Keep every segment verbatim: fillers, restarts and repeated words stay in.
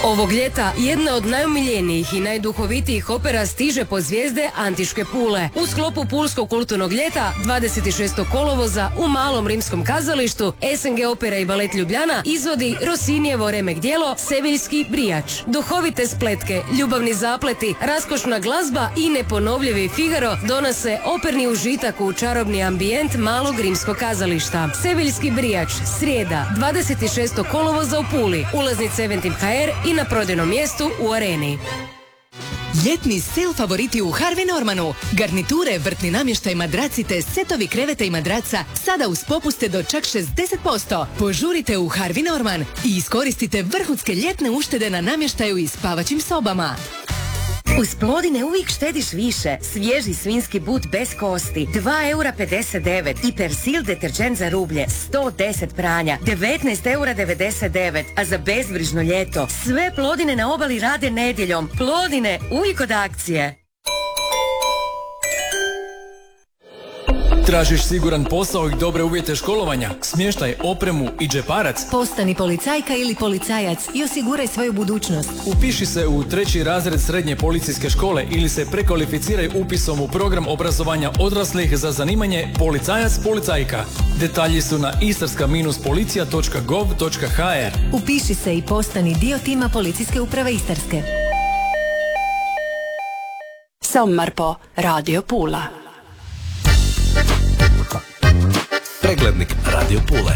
Ovog ljeta jedna od najomiljenijih i najduhovitijih opera stiže pod zvijezde Antiške Pule. U sklopu Pulskog kulturnog ljeta dvadeset šestog kolovoza u Malom rimskom kazalištu S N G Opera i balet Ljubljana izvodi Rossinijevo remek djelo Seviljski brijač. Duhovite spletke, ljubavni zapleti, raskošna glazba i neponovljivi Figaro donose operni užitak u čarobni ambijent Malog rimskog kazališta. Seviljski brijač, srijeda, dvadeset šestog kolovoza u Puli. Ulaznice Eventim H R i na prodajnom mjestu u Areni. Ljetni sale favoriti u Harvey Normanu. Garniture, vrtni namještaj, madraci te setovi kreveta i madraca sada uz popuste do čak šezdeset posto. Požurite u Harvey Norman i iskoristite vrhunske ljetne uštede na namještaju i spavaćim sobama. Uz Plodine uvijek štediš više. Svježi svinjski but bez kosti dva eura pedeset devet i Persil deterđent za rublje sto deset pranja devetnaest eura devedeset devet, a za bezbrižno ljeto sve Plodine na obali rade nedjeljom. Plodine uvijek od akcije. Tražiš siguran posao i dobre uvjete školovanja, smještaj, opremu i džeparac? Postani policajka ili policajac i osiguraj svoju budućnost. Upiši se u treći razred srednje policijske škole ili se prekvalificiraj upisom u program obrazovanja odraslih za zanimanje policajac-policajka. Detalji su na istarska policija točka gov točka ha er. Upiši se i postani dio tima Policijske uprave Istarske. Sommarpå Radio Pula. Preglednik Radio Pule.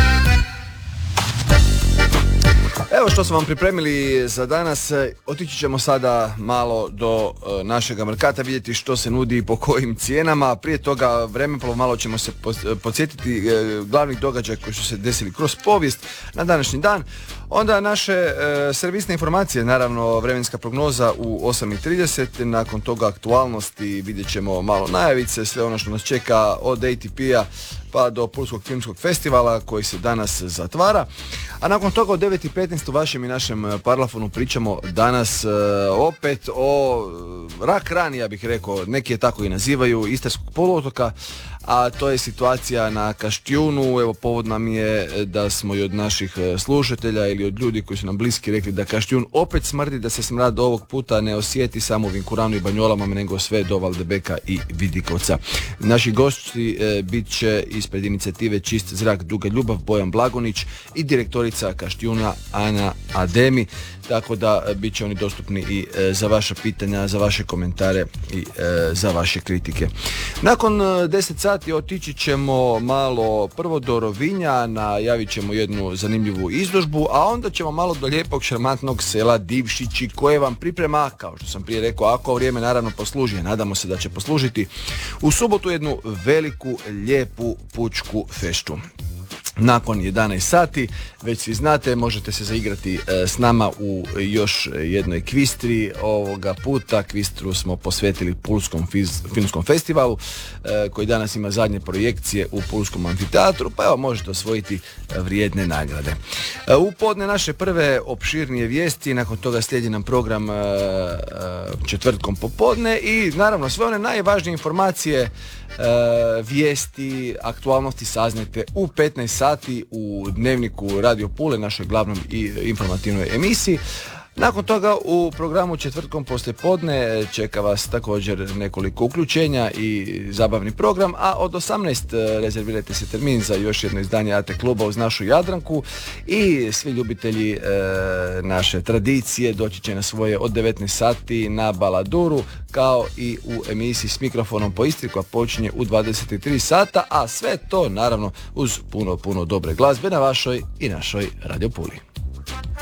Evo što smo vam pripremili za danas. Otići ćemo sada malo do e, našega Merkata, vidjeti što se nudi i po kojim cijenama. Prije toga vremeplov malo ćemo se podsjetiti e, glavnih događaja koji su se desili kroz povijest na današnji dan. Onda naše e, servisne informacije, naravno vremenska prognoza u osam i trideset, nakon toga aktualnosti, vidjet ćemo malo najavice, sve ono što nas čeka od A T P-a pa do Pulskog filmskog festivala koji se danas zatvara. A nakon toga od devet i petnaest u vašem i našem Parlafonu pričamo danas e, opet o rak rani, ja bih rekao, neki je tako i nazivaju, Istarskog poluotoka, a to je situacija na Kaštijunu. Evo, povod nam je da smo i od naših slušatelja ili od ljudi koji su nam bliski rekli da Kaštijun opet smrdi, da se smrad ovog puta ne osjeti samo u Vinkuranu i Banjolama, nego sve do Valdebeka i Vidikovca. Naši gosti e, bit će ispred inicijative Čist zrak Duga ljubav Bojan Blagonić i direktorica Kaštijuna Ana Ademi, tako da e, bit će oni dostupni i e, za vaša pitanja, za vaše komentare i e, za vaše kritike. Nakon e, deset sati otići ćemo malo prvo do Rovinja, najavit ćemo jednu zanimljivu izložbu, a onda ćemo malo do lijepog šarmantnog sela Divšići koje vam priprema, kao što sam prije rekao, ako vrijeme naravno posluži, nadamo se da će poslužiti, u subotu jednu veliku, lijepu pučku feštu. Nakon jedanaest sati, već svi znate, možete se zaigrati e, s nama u još jednoj kvistri. Ovoga puta kvistru smo posvetili Pulskom fiz, filmskom festivalu e, koji danas ima zadnje projekcije u Pulskom amfiteatru, pa evo možete osvojiti vrijedne nagrade. E, u podne naše prve opširnije vijesti, nakon toga slijedi nam program e, e, četvrtkom popodne i naravno sve one najvažnije informacije, E, vijesti, aktualnosti saznajte u petnaest sati u Dnevniku Radio Pule, našoj glavnom i informativnoj emisiji. Nakon toga u programu četvrtkom poslijepodne čeka vas također nekoliko uključenja i zabavni program, a od osamnaest rezervirajte se termin za još jedno izdanje A T kluba uz našu Jadranku i svi ljubitelji e, naše tradicije doći će na svoje od devetnaest sati na Baladuru, kao i u emisiji S mikrofonom po Istri koja počinje u dvadeset tri sata, a sve to naravno uz puno, puno dobre glazbe na vašoj i našoj Radio Puli.